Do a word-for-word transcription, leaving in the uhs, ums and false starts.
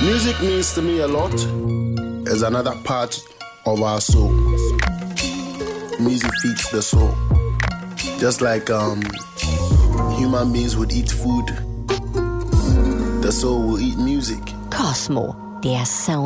Music means to me a lot. It's another part of our soul. Music feeds the soul. Just like um, human beings would eat food, the soul will eat music. Cosmo, der Sound